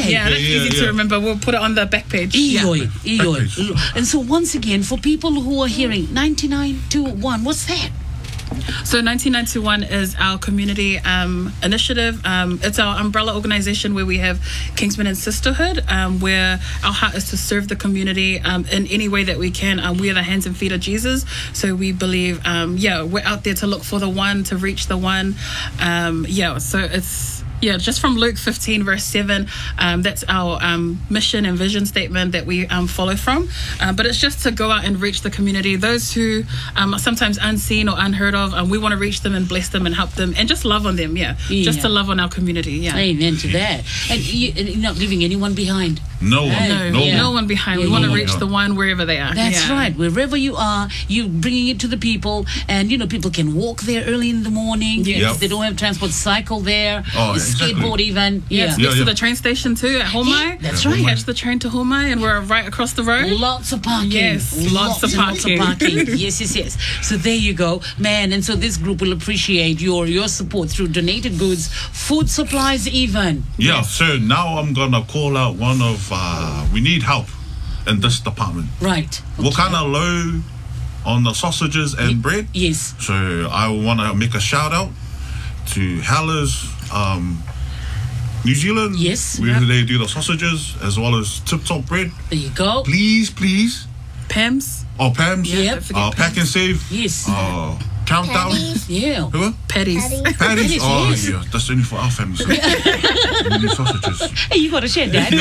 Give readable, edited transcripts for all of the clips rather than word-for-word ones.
Okay. Yeah, that's easy to remember. We'll put it on the back page. Eoi. page. And so once again, for people who are hearing 9921, what's that? So 1991 is our community initiative. It's our umbrella organization where we have Kingsman and Sisterhood, where our heart is to serve the community in any way that we can. We are the hands and feet of Jesus. So we believe, we're out there to look for the one, to reach the one. So it's... Yeah, just from Luke 15, verse 7, that's our mission and vision statement that we follow from. But it's just to go out and reach the community. Those who are sometimes unseen or unheard of, we want to reach them and bless them and help them and just love on them, just to love on our community, Amen to that. And you're not leaving anyone behind. No one behind. We want to reach the one wherever they are. That's right. Wherever you are, you're bringing it to the people. And, people can walk there early in the morning. Yes. If they don't have transport, cycle there. Exactly. Skateboard even. Next to the train station too at Homai. That's right. Catch the train to Homai and we're right across the road. Lots of parking. Yes, lots of parking. Yes. So there you go, man. And so this group will appreciate your support through donated goods, food supplies even. Yeah, so now I'm going to call out one of, we need help in this department. Right. We're kind of low on the sausages and bread. Yes. So I want to make a shout out to Haller's New Zealand. Yes. Where they do the sausages as well as Tip Top bread. There you go. Please. Pam's. Oh, Pam's. Yep. Pack and Save. Yes. Countdown. Yeah. Who? Patties. Patties, Oh, yes. yeah. That's only for our family. So. We need sausages. Hey, you got to share that.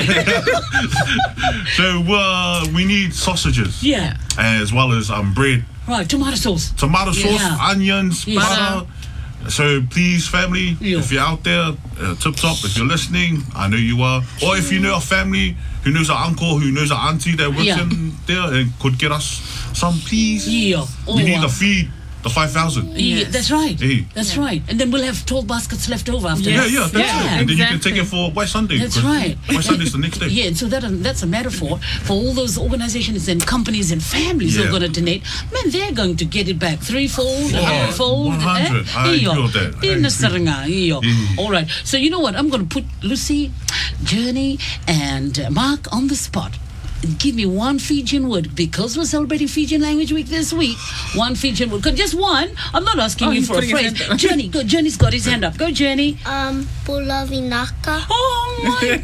So we need sausages. Yeah. As well as bread. Right. Tomato sauce. Tomato sauce, onions, Yes. butter. So please, family, if you're out there, Tip Top, if you're listening, I know you are. Or if you know a family who knows an uncle, who knows an auntie that works in there and could get us some, please. Yeah. We need to feed the 5,000. Yeah, that's right. Hey. That's right. And then we'll have 12 baskets left over after Yeah, that. that's it. And then you can take it for White Sunday. That's right. White Sunday's the next day. Yeah, and so that's a metaphor for all those organizations and companies and families who are going to donate. Man, they're going to get it back threefold, hundredfold. 100. I agree with that. All right. So you know what? I'm going to put Lucy, Journey, and Mark on the spot. Give me one Fijian word, because we're celebrating Fijian Language Week this week. One Fijian word, just one. I'm not asking you for a phrase. Journey, go. Journey's got his hand up. Go, Journey. Pula Vinaka. Oh my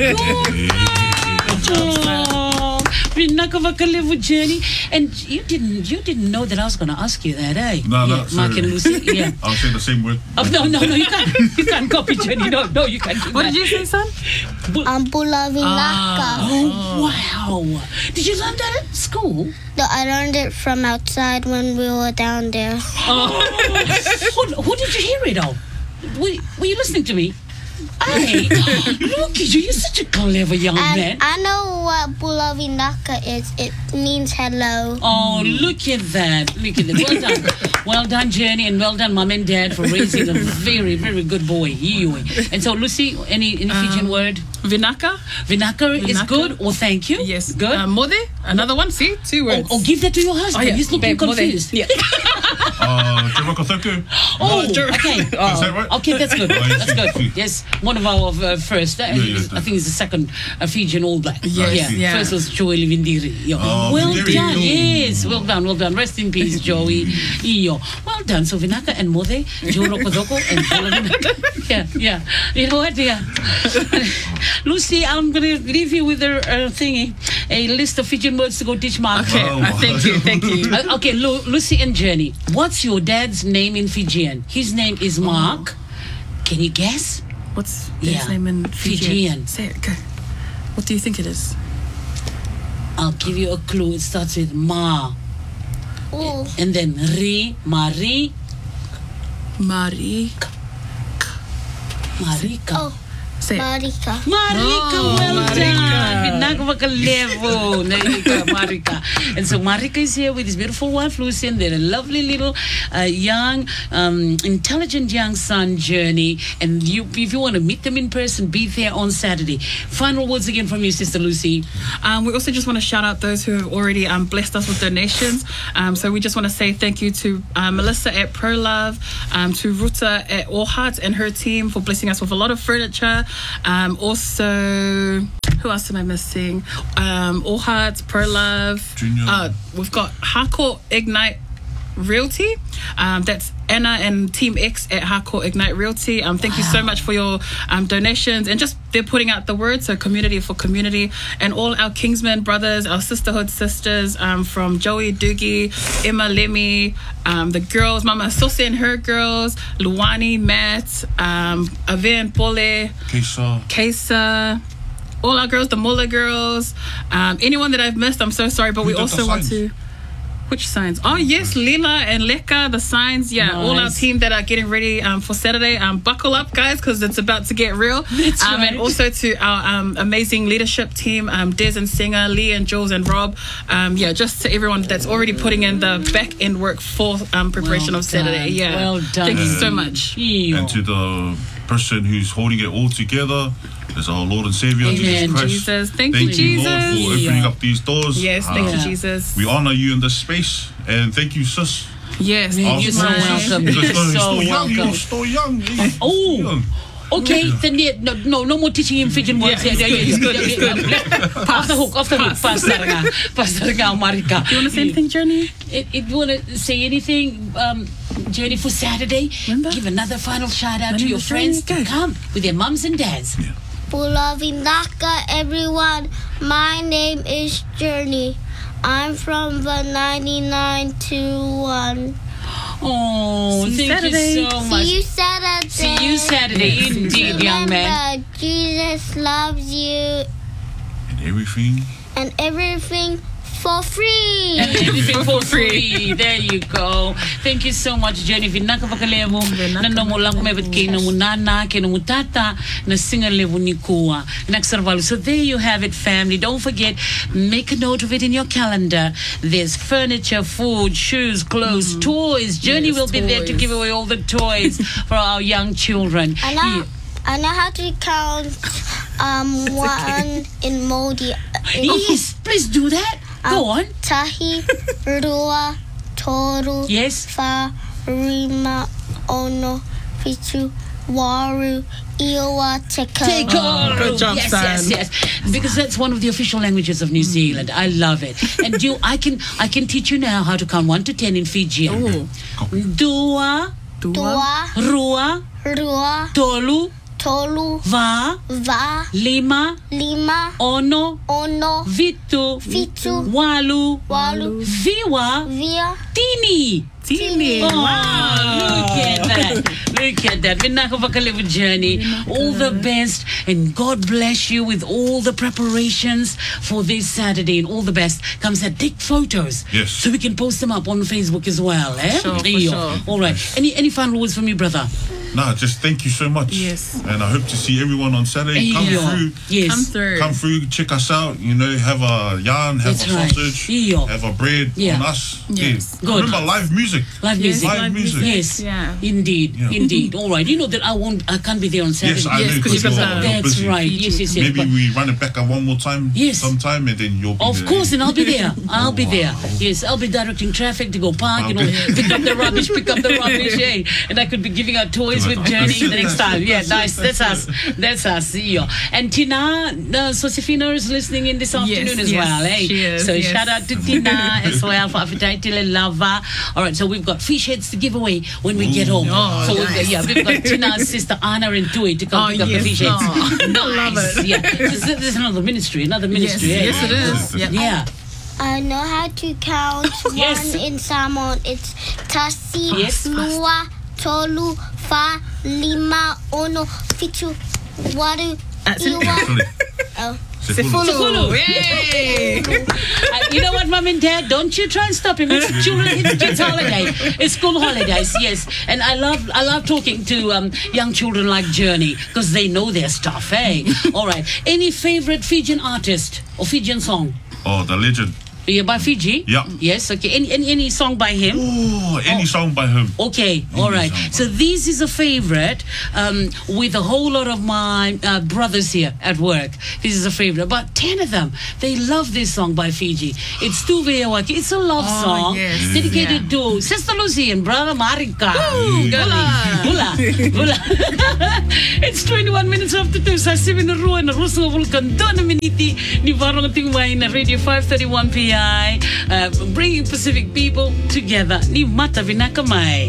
God! Vinaka Vakalevu, Journey. And you didn't know that I was going to ask you that, eh? No, Mark and Lucy. Yeah. I'll say the same word. Oh, no, you can't. You can't copy Journey. No, you can't. What did you say, son? Pula Vinaka. Oh wow! Did you learn that at school? No, I learned it from outside when we were down there. Who did you hear it of? Were you listening to me? Hey, look at you! You're such a clever young man. I know what Pula Vinaka is. It means hello. Oh, look at that! Well done, well done, Journey, and well done, Mum and Dad, for raising a very, very good boy. And so, Lucy, any Fijian word? Vinaka. Vinaka is good. Or thank you. Yes. Good. Mode. Another one. See, 2 words. Oh, give that to your husband. He's looking confused. Yeah. Te Rakathoku. Oh, okay. Is that right? Okay, that's good. That's good. Yes, one of our first. I think it's the second Fijian All Black. Yes, yeah. First was Joey Vindiri. Well Vindiri. done. Yes, well done. Rest in peace, Joey. Well done. So Vinaka and Mode, Joe Rokodoko and Vinaka. Yeah. You know what? Yeah. Lucy, I'm going to leave you with a list of Fijian words to go teach Mark. Okay, thank you. Okay, Lucy and Journey. What's your dad's name in Fijian? His name is Mark. Can you guess? What's his name in Fijian? Say it. Go. What do you think it is? I'll give you a clue. It starts with Ma. Ooh. And then Ri, Mari. Marika. Marika. Oh, Say it. Marika. Marika, well Marika. done. There you go, Marika. And so Marika is here with his beautiful wife, Lucy, and their lovely little young, intelligent young son, Journey. And if you want to meet them in person, be there on Saturday. Final words again from you, Sister Lucy. We also just want to shout out those who have already blessed us with donations. So we just want to say thank you to Melissa at ProLove, to Ruta at All Hearts and her team for blessing us with a lot of furniture. Also, Who else am I missing? All Hearts, Pro Love. Junior. We've got Harcourt Ignite Realty. That's Anna and Team X at Harcourt Ignite Realty. Thank you so much for your donations, and just they're putting out the word, so community for community, and all our Kingsmen brothers, our sisterhood sisters, from Joey Doogie, Emma Lemmy, the girls, Mama Sose and her girls, Luani, Matt, Aven Pole, Kesa, all our girls, the Muller girls, anyone that I've missed, I'm so sorry, but we also want to... Which signs? Oh, yes, Lila and Leka, the signs. Yeah, all our team that are getting ready for Saturday. Buckle up, guys, because it's about to get real. That's right. And also to our amazing leadership team, Des and Singer, Lee and Jules and Rob. Just to everyone that's already putting in the back end work for preparation of Saturday. Yeah. Well done. Thank you so much. And to the person who's holding it all together, is our Lord and Savior, Jesus Christ. Jesus. Thank you, Lord, Jesus. for opening up these doors. Yes, thank you, Jesus. We honor you in this space, and thank you, sis. Yes, Thank you so welcome. Because You're so still young, welcome. you're still young. Oh. Okay, then no more teaching him Fijian words. Yeah, it's good. Off the hook, Pastor Nga, Marika. Do you want to say anything, Journey? You want to say anything, Journey, for Saturday? Remember? Give another final shout out My to name your is friends Journey. to come with their mums and dads. Pulavindaka, everyone. My name is Journey. I'm from the 9921. Oh, See you thank Saturday. you so much. See you Saturday. See you Saturday, indeed, young man. Remember, Jesus loves you And everything. and everything for free. And everything for free. There you go. Thank you so much, Jenny. Vinaka vakalemo na nomo lang mebet kay nomo nana kay nomo tata na singa levo ni kuwa naksarvalu. So there you have it, family. Don't forget, make a note of it in your calendar. There's furniture, food, shoes, clothes, toys. Journey Yes, will be there to toys. give away all the toys for our young children. I know how to count one in Modi. Yes, please do that. Go on. Tahi, Rua, Toru, Yes. Fa, Rima, Ono, Fitu, Waru, Iwa, Teko. Take on. Good job, yes, son. yes. Because that's one of the official languages of New Zealand. I love it. And I can teach you now how to count 1 to 10 in Fijian. Oh. Dua, Dua, rua, Rua, tolu, Tolu, va, Va, lima, Lima, ono, Ono, vitu, Fitu, walu, Walu, viwa, Via, tini. Teeny. Oh, look at that. Look at that. Vinaka Vakalevu Journey. All the best, and God bless you with all the preparations for this Saturday, and all the best. Come set, take photos. Yes. So we can post them up on Facebook as well. Sure, for Rio. sure. All right. Any final words from you, brother? Nah, just thank you so much. Yes. And I hope to see everyone on Saturday. Come Rio. through. Yes. Come through. Check us out. You know, have a yarn, have That's a right. sausage, Rio. have a bread Yeah. on us. Yes. Yeah. Good. Remember, live music. Live music. Live music. Yes. Yeah. Indeed. Yeah. Indeed. All right. You know that I can't be there on Saturday. Yes, I Yes, know 'cause you got you're That's busy. right. Yes, yes, yes. Maybe But- we run it back one more time. Yes. Sometime, and then you'll be Of there. course, and I'll be there. I'll be there. Yes, I'll be directing traffic to go park, you know, Okay. pick up the rubbish, eh? And I could be giving out toys with Journey the next time. Yeah, nice. That's us. That's us. Yeah. And Tina, Josefina is listening in this afternoon as yes, well, eh? she is, So yes. shout out to Tina as well for Afitaitile Lava. All right, so we've got fish heads to give away when we get home. Oh, so nice. we've got Tina's sister Anna and Tui to come Oh, pick up the yes. fish heads. Oh, Nice. love it. Yeah. This is another ministry, Yes, eh? yes, it is. Yep. Yeah. I know how to count Yes. one in Samoan. It's Tasi, Yes. Lua, Tolu, Fa, Lima, Ono, Fitu, Waru, Iwa. Sorry. Oh. Sefulu. Yay! You know what, Mum and Dad? Don't you try and stop him. It's kids' holiday. It's school holidays, yes. And I love talking to young children like Journey because they know their stuff, eh? All right. Any favorite Fijian artist or Fijian song? Oh, the legend. Yeah, by Fiji? Yeah. Yes, okay. Any song by him? Oh, any song by him. Okay, all right. So this is a favorite with a whole lot of my brothers here at work. This is a favorite. About 10 of them, they love this song by Fiji. It's Tuve Awaki. It's a love song dedicated to Sister Lucy and Brother Marika. Bula. It's 21 minutes after 2. Sa 7 na ruan na Rusa Vulcan Dona Miniti ni Barong Tingway na Radio 531 PI, bringing Pacific people together. Ni Mata Vinakamay.